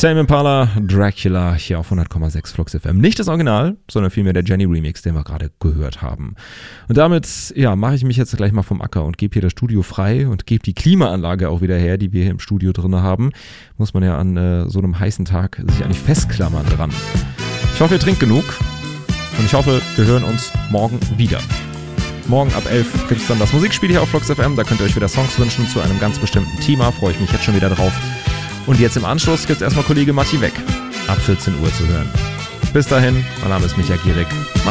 Tame Impala, Dracula, hier auf 100,6 Flux FM. Nicht das Original, sondern vielmehr der Jenny Remix, den wir gerade gehört haben. Und damit, mache ich mich jetzt gleich mal vom Acker und gebe hier das Studio frei und gebe die Klimaanlage auch wieder her, die wir hier im Studio drin haben. Muss man ja an so einem heißen Tag sich eigentlich festklammern dran. Ich hoffe, ihr trinkt genug und ich hoffe, wir hören uns morgen wieder. Morgen ab 11 gibt es dann das Musikspiel hier auf Flux FM. Da könnt ihr euch wieder Songs wünschen zu einem ganz bestimmten Thema. Freue ich mich jetzt schon wieder drauf. Und jetzt im Anschluss gibt es erstmal Kollege Matti weg. Ab 14 Uhr zu hören. Bis dahin, mein Name ist Micha Gierig.